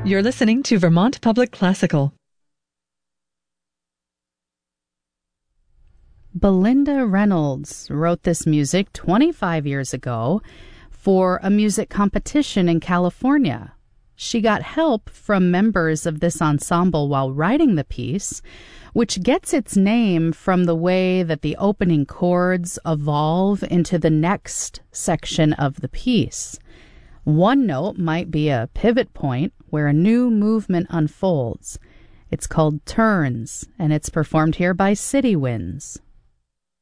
You're listening to Vermont Public Classical. Belinda Reynolds wrote this music 25 years ago for a music competition in California. She got help from members of this ensemble while writing the piece, which gets its name from the way that the opening chords evolve into the next section of the piece. One note might be a pivot point where a new movement unfolds. It's called turns, and it's performed here by City Winds.